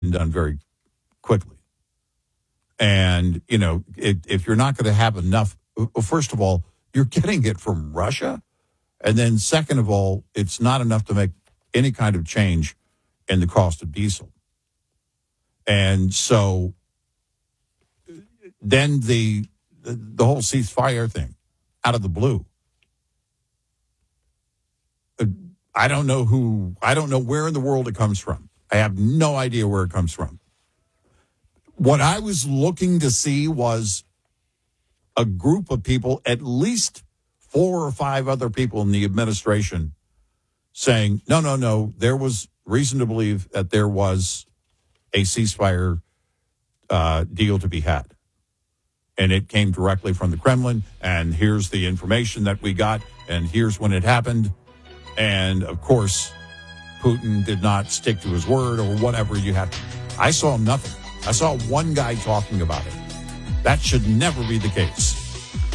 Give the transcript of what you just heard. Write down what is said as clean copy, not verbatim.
done very quickly. And, if you're not going to have enough, first of all, you're getting it from Russia. And then second of all, it's not enough to make any kind of change in the cost of diesel. And so then the whole ceasefire thing out of the blue. I don't know where in the world it comes from. I have no idea where it comes from. What I was looking to see was a group of people, at least 4 or 5 other people in the administration saying, no, there was reason to believe that there was a ceasefire deal to be had. And it came directly from the Kremlin, and here's the information that we got, and here's when it happened. And, of course, Putin did not stick to his word or whatever you had. I saw nothing. I saw one guy talking about it. That should never be the case.